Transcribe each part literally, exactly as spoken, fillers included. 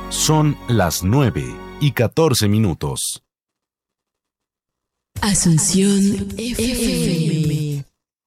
Son las nueve y catorce minutos. Asunción F M.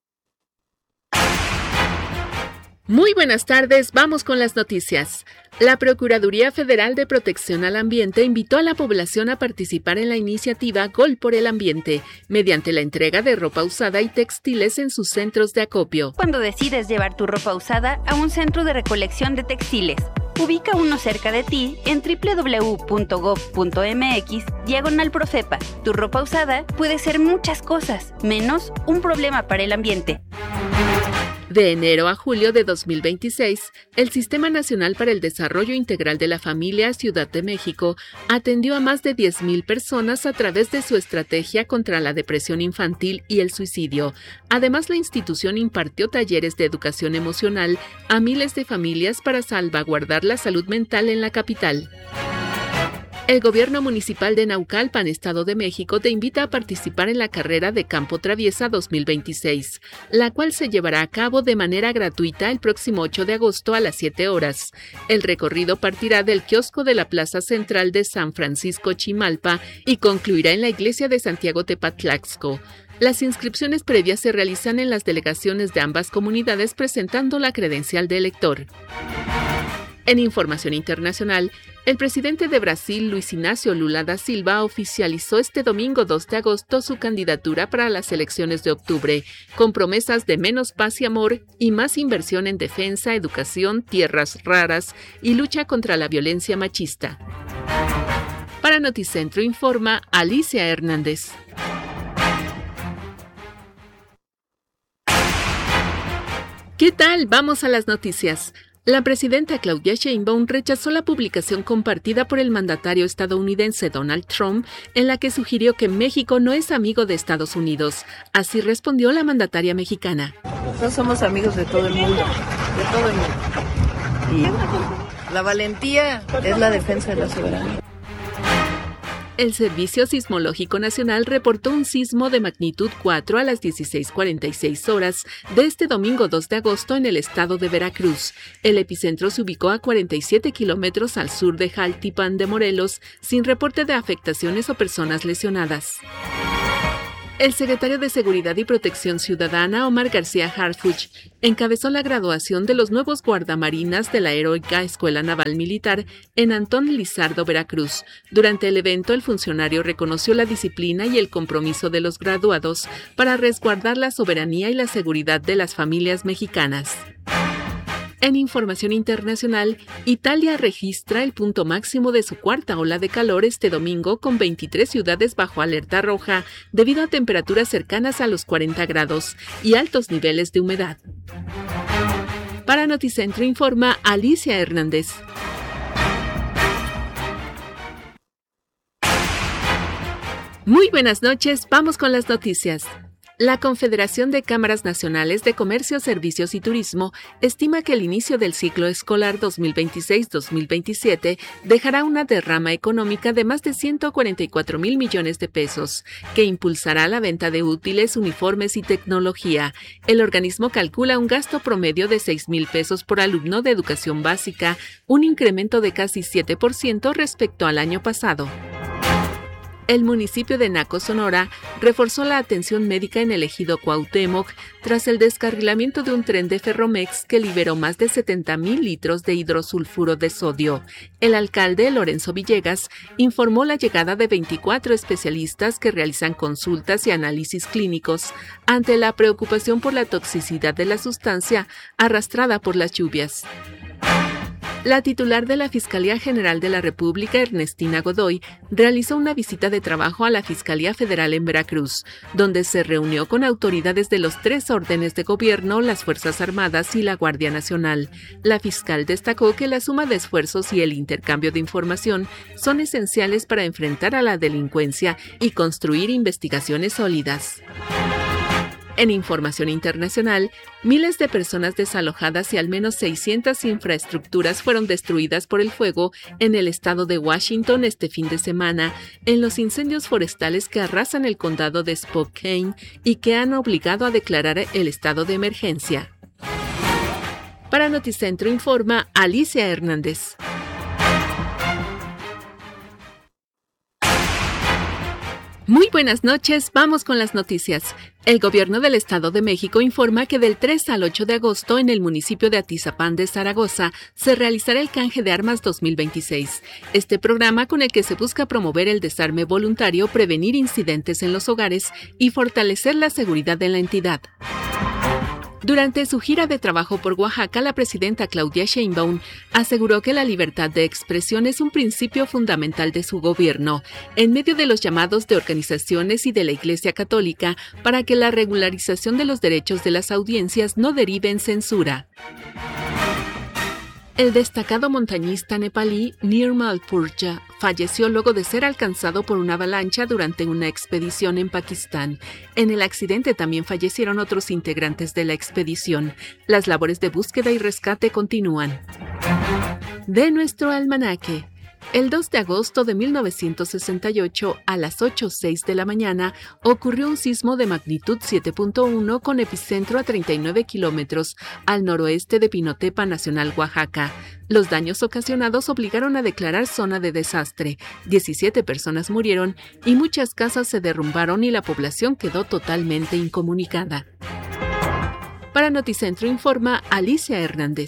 Muy buenas tardes, vamos con las noticias. La Procuraduría Federal de Protección al Ambiente invitó a la población a participar en la iniciativa Gol por el Ambiente, mediante la entrega de ropa usada y textiles en sus centros de acopio. Cuando decides llevar tu ropa usada a un centro de recolección de textiles, ubica uno cerca de ti en doble u doble u doble u punto gov punto m x diagonal Profepa. Tu ropa usada puede ser muchas cosas, menos un problema para el ambiente. De enero a julio de dos mil veintiséis, el Sistema Nacional para el Desarrollo Integral de la Familia Ciudad de México atendió a más de diez mil personas a través de su estrategia contra la depresión infantil y el suicidio. Además, la institución impartió talleres de educación emocional a miles de familias para salvaguardar la salud mental en la capital. El Gobierno Municipal de Naucalpan, Estado de México, te invita a participar en la carrera de Campo Traviesa dos mil veintiséis, la cual se llevará a cabo de manera gratuita el próximo ocho de agosto a las siete horas. El recorrido partirá del kiosco de la Plaza Central de San Francisco Chimalpa y concluirá en la iglesia de Santiago Tepatlaxco. Las inscripciones previas se realizan en las delegaciones de ambas comunidades presentando la credencial de elector. En información internacional, el presidente de Brasil, Luis Ignacio Lula da Silva, oficializó este domingo dos de agosto su candidatura para las elecciones de octubre, con promesas de menos paz y amor y más inversión en defensa, educación, tierras raras y lucha contra la violencia machista. Para Noticentro informa Alicia Hernández. ¿Qué tal? Vamos a las noticias. La presidenta Claudia Sheinbaum rechazó la publicación compartida por el mandatario estadounidense Donald Trump, en la que sugirió que México no es amigo de Estados Unidos. Así respondió la mandataria mexicana. No somos amigos de todo el mundo, de todo el mundo. Y la valentía es la defensa de la soberanía. El Servicio Sismológico Nacional reportó un sismo de magnitud cuatro a las dieciséis cuarenta y seis horas de este domingo dos de agosto en el estado de Veracruz. El epicentro se ubicó a cuarenta y siete kilómetros al sur de Jaltipan de Morelos, sin reporte de afectaciones o personas lesionadas. El secretario de Seguridad y Protección Ciudadana, Omar García Harfuch, encabezó la graduación de los nuevos guardamarinas de la Heroica Escuela Naval Militar en Antón Lizardo, Veracruz. Durante el evento, el funcionario reconoció la disciplina y el compromiso de los graduados para resguardar la soberanía y la seguridad de las familias mexicanas. En información internacional, Italia registra el punto máximo de su cuarta ola de calor este domingo con veintitrés ciudades bajo alerta roja debido a temperaturas cercanas a los cuarenta grados y altos niveles de humedad. Para Noticentro informa Alicia Hernández. Muy buenas noches, vamos con las noticias. La Confederación de Cámaras Nacionales de Comercio, Servicios y Turismo estima que el inicio del ciclo escolar dos mil veintiséis dos mil veintisiete dejará una derrama económica de más de ciento cuarenta y cuatro mil millones de pesos, que impulsará la venta de útiles, uniformes y tecnología. El organismo calcula un gasto promedio de seis mil pesos por alumno de educación básica, un incremento de casi siete por ciento respecto al año pasado. El municipio de Naco, Sonora, reforzó la atención médica en el ejido Cuauhtémoc tras el descarrilamiento de un tren de Ferromex que liberó más de setenta mil litros de hidrosulfuro de sodio. El alcalde, Lorenzo Villegas, informó la llegada de veinticuatro especialistas que realizan consultas y análisis clínicos ante la preocupación por la toxicidad de la sustancia arrastrada por las lluvias. La titular de la Fiscalía General de la República, Ernestina Godoy, realizó una visita de trabajo a la Fiscalía Federal en Veracruz, donde se reunió con autoridades de los tres órdenes de gobierno, las Fuerzas Armadas y la Guardia Nacional. La fiscal destacó que la suma de esfuerzos y el intercambio de información son esenciales para enfrentar a la delincuencia y construir investigaciones sólidas. En información internacional, miles de personas desalojadas y al menos seiscientas infraestructuras fueron destruidas por el fuego en el estado de Washington este fin de semana, en los incendios forestales que arrasan el condado de Spokane y que han obligado a declarar el estado de emergencia. Para Noticentro informa Alicia Hernández. Muy buenas noches, vamos con las noticias. El gobierno del Estado de México informa que del tres al ocho de agosto en el municipio de Atizapán de Zaragoza se realizará el Canje de Armas dos mil veintiséis. Este programa con el que se busca promover el desarme voluntario, prevenir incidentes en los hogares y fortalecer la seguridad en la entidad. Durante su gira de trabajo por Oaxaca, la presidenta Claudia Sheinbaum aseguró que la libertad de expresión es un principio fundamental de su gobierno, en medio de los llamados de organizaciones y de la Iglesia Católica para que la regularización de los derechos de las audiencias no derive en censura. El destacado montañista nepalí Nirmal Purja falleció luego de ser alcanzado por una avalancha durante una expedición en Pakistán. En el accidente también fallecieron otros integrantes de la expedición. Las labores de búsqueda y rescate continúan. De nuestro almanaque. El dos de agosto de mil novecientos sesenta y ocho, a las ocho seis de la mañana, ocurrió un sismo de magnitud siete punto uno con epicentro a treinta y nueve kilómetros al noroeste de Pinotepa Nacional, Oaxaca. Los daños ocasionados obligaron a declarar zona de desastre. diecisiete personas murieron y muchas casas se derrumbaron y la población quedó totalmente incomunicada. Para Noticentro informa Alicia Hernández.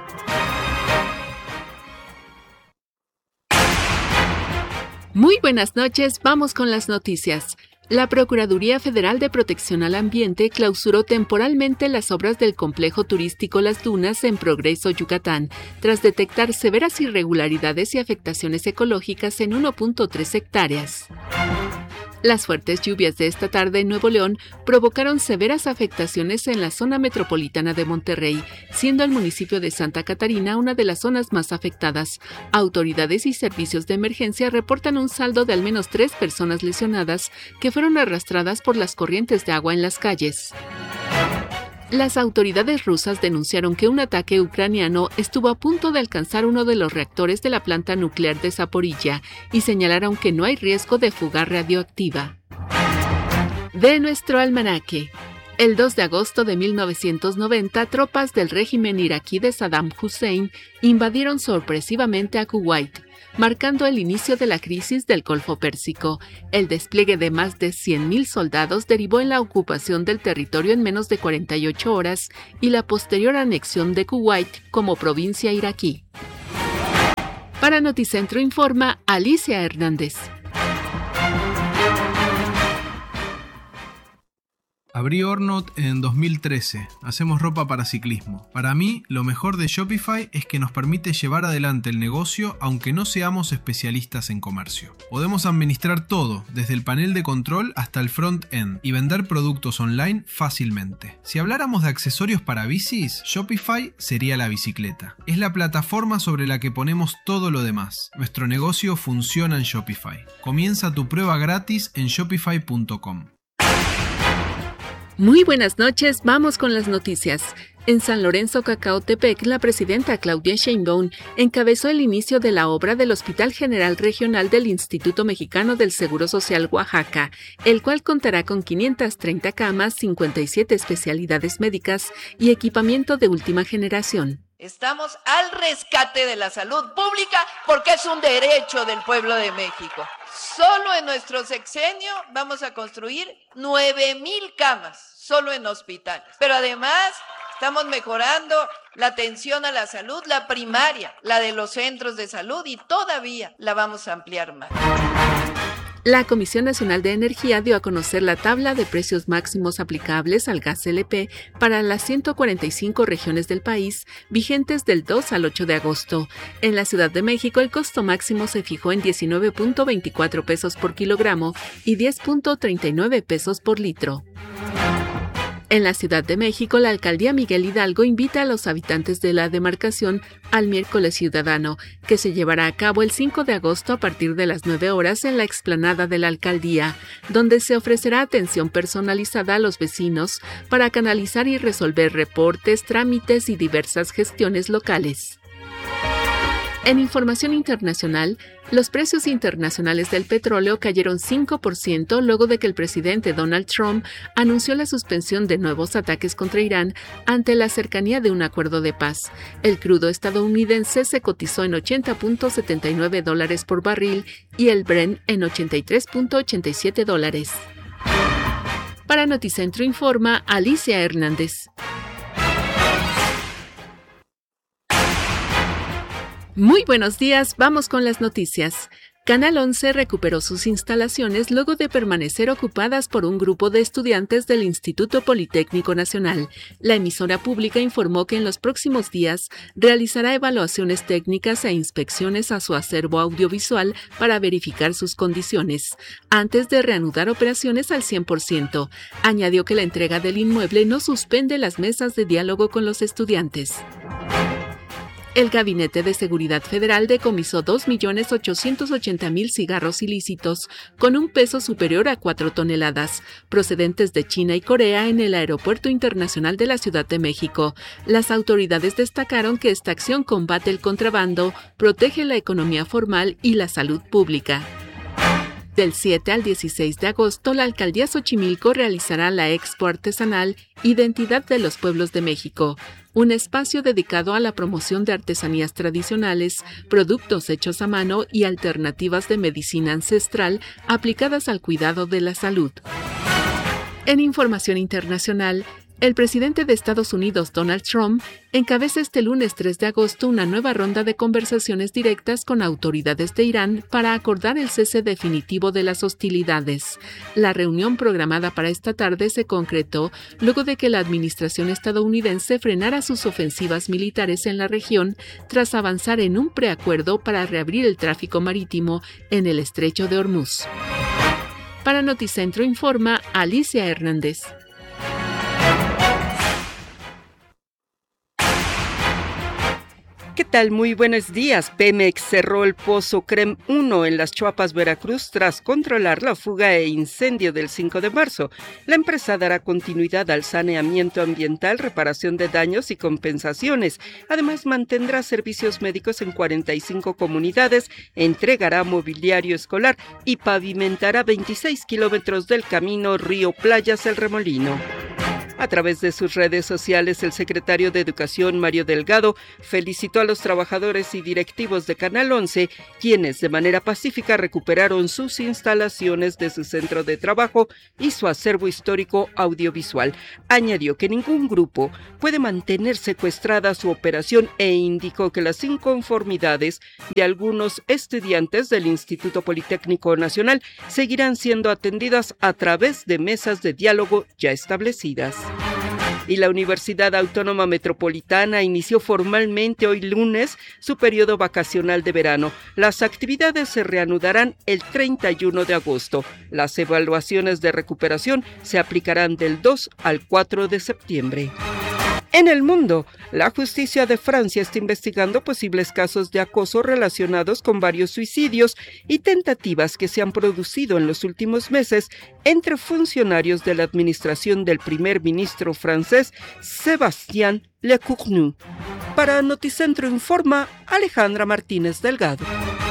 Muy buenas noches, vamos con las noticias. La Procuraduría Federal de Protección al Ambiente clausuró temporalmente las obras del complejo turístico Las Dunas en Progreso, Yucatán, tras detectar severas irregularidades y afectaciones ecológicas en uno punto tres hectáreas. Las fuertes lluvias de esta tarde en Nuevo León provocaron severas afectaciones en la zona metropolitana de Monterrey, siendo el municipio de Santa Catarina una de las zonas más afectadas. Autoridades y servicios de emergencia reportan un saldo de al menos tres personas lesionadas que fueron arrastradas por las corrientes de agua en las calles. Las autoridades rusas denunciaron que un ataque ucraniano estuvo a punto de alcanzar uno de los reactores de la planta nuclear de Zaporilla y señalaron que no hay riesgo de fuga radioactiva. De nuestro almanaque. El dos de agosto de mil novecientos noventa, tropas del régimen iraquí de Saddam Hussein invadieron sorpresivamente a Kuwait, marcando el inicio de la crisis del Golfo Pérsico. El despliegue de más de cien mil soldados derivó en la ocupación del territorio en menos de cuarenta y ocho horas y la posterior anexión de Kuwait como provincia iraquí. Para Noticentro informa Alicia Hernández. Abrí Ornot en dos mil trece. Hacemos ropa para ciclismo. Para mí, lo mejor de Shopify es que nos permite llevar adelante el negocio aunque no seamos especialistas en comercio. Podemos administrar todo, desde el panel de control hasta el front-end, y vender productos online fácilmente. Si habláramos de accesorios para bicis, Shopify sería la bicicleta. Es la plataforma sobre la que ponemos todo lo demás. Nuestro negocio funciona en Shopify. Comienza tu prueba gratis en shopify punto com. Muy buenas noches, vamos con las noticias. En San Lorenzo, Cacautepec, la presidenta Claudia Sheinbaum encabezó el inicio de la obra del Hospital General Regional del Instituto Mexicano del Seguro Social Oaxaca, el cual contará con quinientas treinta camas, cincuenta y siete especialidades médicas y equipamiento de última generación. Estamos al rescate de la salud pública porque es un derecho del pueblo de México. Solo en nuestro sexenio vamos a construir nueve mil camas, solo en hospitales. Pero además estamos mejorando la atención a la salud, la primaria, la de los centros de salud, y todavía la vamos a ampliar más. La Comisión Nacional de Energía dio a conocer la tabla de precios máximos aplicables al gas L P para las ciento cuarenta y cinco regiones del país, vigentes del dos al ocho de agosto. En la Ciudad de México, el costo máximo se fijó en diecinueve punto veinticuatro pesos por kilogramo y diez punto treinta y nueve pesos por litro. En la Ciudad de México, la Alcaldía Miguel Hidalgo invita a los habitantes de la demarcación al Miércoles Ciudadano, que se llevará a cabo el cinco de agosto a partir de las nueve horas en la explanada de la Alcaldía, donde se ofrecerá atención personalizada a los vecinos para canalizar y resolver reportes, trámites y diversas gestiones locales. En información internacional, los precios internacionales del petróleo cayeron cinco por ciento luego de que el presidente Donald Trump anunció la suspensión de nuevos ataques contra Irán ante la cercanía de un acuerdo de paz. El crudo estadounidense se cotizó en ochenta punto setenta y nueve dólares por barril y el Brent en ochenta y tres punto ochenta y siete dólares. Para Noticentro informa Alicia Hernández. Muy buenos días, vamos con las noticias. Canal once recuperó sus instalaciones luego de permanecer ocupadas por un grupo de estudiantes del Instituto Politécnico Nacional. La emisora pública informó que en los próximos días realizará evaluaciones técnicas e inspecciones a su acervo audiovisual para verificar sus condiciones, antes de reanudar operaciones al cien por ciento. Añadió que la entrega del inmueble no suspende las mesas de diálogo con los estudiantes. El Gabinete de Seguridad Federal decomisó dos millones ochocientos ochenta mil cigarros ilícitos con un peso superior a cuatro toneladas, procedentes de China y Corea en el Aeropuerto Internacional de la Ciudad de México. Las autoridades destacaron que esta acción combate el contrabando, protege la economía formal y la salud pública. Del siete al dieciséis de agosto, la Alcaldía Xochimilco realizará la Expo Artesanal Identidad de los Pueblos de México, un espacio dedicado a la promoción de artesanías tradicionales, productos hechos a mano y alternativas de medicina ancestral aplicadas al cuidado de la salud. En información internacional, el presidente de Estados Unidos, Donald Trump, encabeza este lunes tres de agosto una nueva ronda de conversaciones directas con autoridades de Irán para acordar el cese definitivo de las hostilidades. La reunión programada para esta tarde se concretó luego de que la administración estadounidense frenara sus ofensivas militares en la región tras avanzar en un preacuerdo para reabrir el tráfico marítimo en el estrecho de Hormuz. Para Noticentro informa Alicia Hernández. ¿Qué tal? Muy buenos días. Pemex cerró el pozo Crem uno en Las Chuapas, Veracruz, tras controlar la fuga e incendio del cinco de marzo. La empresa dará continuidad al saneamiento ambiental, reparación de daños y compensaciones. Además, mantendrá servicios médicos en cuarenta y cinco comunidades, entregará mobiliario escolar y pavimentará veintiséis kilómetros del camino Río Playas El Remolino. A través de sus redes sociales, el secretario de Educación, Mario Delgado, felicitó a los trabajadores y directivos de Canal once, quienes de manera pacífica recuperaron sus instalaciones de su centro de trabajo y su acervo histórico audiovisual. Añadió que ningún grupo puede mantener secuestrada su operación e indicó que las inconformidades de algunos estudiantes del Instituto Politécnico Nacional seguirán siendo atendidas a través de mesas de diálogo ya establecidas. Y la Universidad Autónoma Metropolitana inició formalmente hoy lunes su periodo vacacional de verano. Las actividades se reanudarán el treinta y uno de agosto. Las evaluaciones de recuperación se aplicarán del dos al cuatro de septiembre. En el mundo, la justicia de Francia está investigando posibles casos de acoso relacionados con varios suicidios y tentativas que se han producido en los últimos meses entre funcionarios de la administración del primer ministro francés Sébastien Lecornu. Para Noticentro informa Alejandra Martínez Delgado.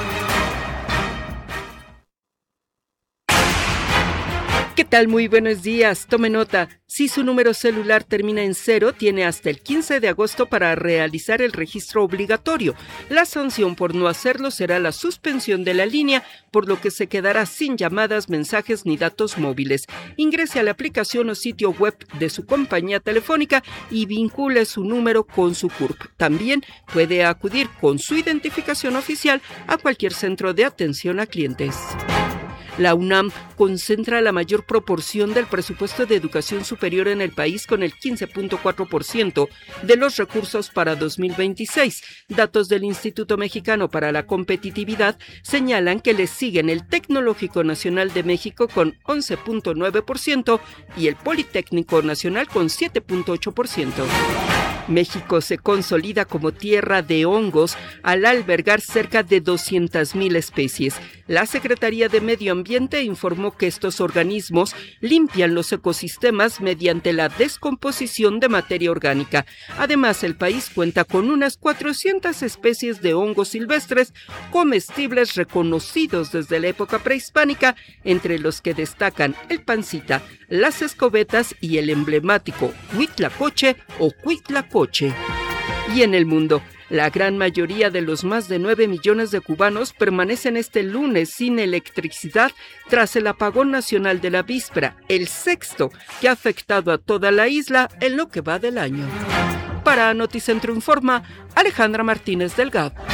¿Qué tal? Muy buenos días. Tome nota. Si su número celular termina en cero, tiene hasta el quince de agosto para realizar el registro obligatorio. La sanción por no hacerlo será la suspensión de la línea, por lo que se quedará sin llamadas, mensajes ni datos móviles. Ingrese a la aplicación o sitio web de su compañía telefónica y vincule su número con su C U R P. También puede acudir con su identificación oficial a cualquier centro de atención a clientes. La UNAM concentra la mayor proporción del presupuesto de educación superior en el país con el quince punto cuatro por ciento de los recursos para dos mil veintiséis. Datos del Instituto Mexicano para la Competitividad señalan que le siguen el Tecnológico Nacional de México con once punto nueve por ciento y el Politécnico Nacional con siete punto ocho por ciento. México se consolida como tierra de hongos al albergar cerca de doscientas mil especies. La Secretaría de Medio Ambiente informó que estos organismos limpian los ecosistemas mediante la descomposición de materia orgánica. Además, el país cuenta con unas cuatrocientas especies de hongos silvestres comestibles reconocidos desde la época prehispánica, entre los que destacan el pancita, las escobetas y el emblemático huitlacoche o cuitlacoche. Y en el mundo, la gran mayoría de los más de nueve millones de cubanos permanecen este lunes sin electricidad tras el apagón nacional de la víspera, el sexto que ha afectado a toda la isla en lo que va del año. Para Noticentro Informa, Alejandra Martínez Delgado.